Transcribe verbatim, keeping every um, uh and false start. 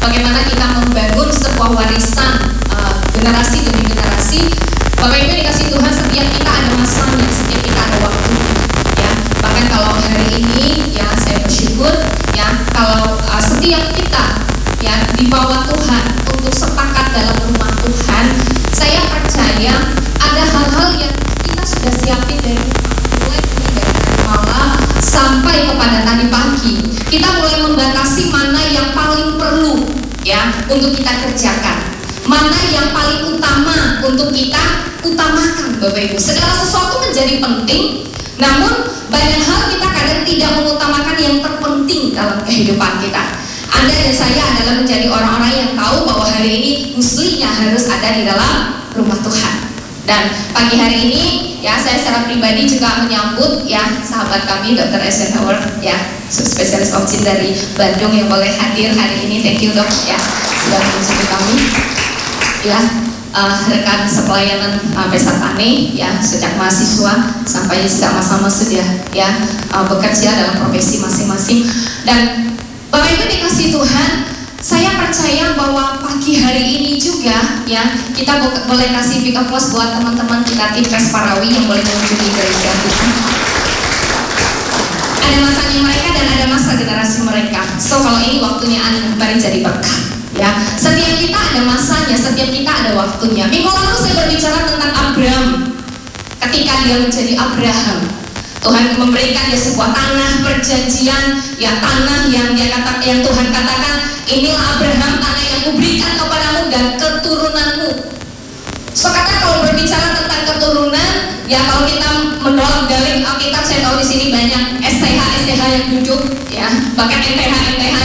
bagaimana kita membangun sebuah warisan uh, generasi demi generasi. Bapak Ibu dikasih Tuhan, setiap kita ada masanya, setiap kita ada waktunya, ya. Bahkan kalau hari ini, ya saya bersyukur, ya kalau uh, setiap kita, ya dibawa Tuhan untuk sepakat dalam rumah Tuhan, saya percaya ada hal-hal yang kita sudah siapin dari mulai dari tadi malam sampai kepada tadi pagi. Kita mulai membatasi mana yang paling perlu, ya untuk kita kerjakan, mana yang paling utama untuk kita utamakan, Bapak Ibu. Segala sesuatu menjadi penting, namun banyak hal kita kadang tidak mengutamakan yang terpenting dalam kehidupan kita. Anda dan saya adalah menjadi orang-orang yang tahu bahwa hari ini mestinya harus ada di dalam rumah Tuhan. Dan pagi hari ini, ya saya secara pribadi juga menyambut ya sahabat kami dokter Eisenhower, ya spesialis opsin dari Bandung yang boleh hadir hari ini. Thank you dok, ya sudah mengunjungi kami. Ya, uh, rekan sepelayanan uh, Pesta Tani, ya sejak mahasiswa sampai sama-sama sudah ya uh, bekerja dalam profesi masing-masing. Dan Bapak Ibu dikasih Tuhan, saya percaya bahwa pagi hari ini juga ya kita boleh kasih big applause buat teman-teman kita tim Pres Parawi yang boleh mengunjungi gereja Tuhan. Ada masanya mereka dan ada masa generasi mereka. So kalau ini waktunya Anda kembali jadi berkat. Ya, setiap kita ada masanya, setiap kita ada waktunya. Minggu lalu saya berbicara tentang Abraham. Ketika dia menjadi Abraham, Tuhan memberikan dia sebuah tanah perjanjian, ya tanah yang dia kata, yang Tuhan katakan, inilah Abraham, tanah yang kuberikan kepadamu dan keturunanmu. So kata kalau berbicara tentang keturunan, ya kalau kita menolak dalam Alkitab, saya tahu di sini banyak S T H S T H yang duduk, ya bahkan N T H N T H